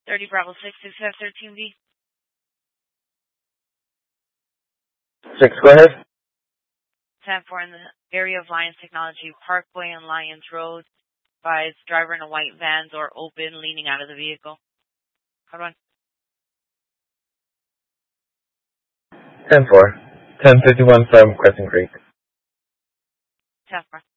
30 Bravo 6, 13B. 6, go ahead. 10-4 in the area of Lions Technology Parkway and Lyons Road. By its driver in a white van, door open, leaning out of the vehicle. Hold on. 10-4. 1051 from Crescent Creek. 10-4.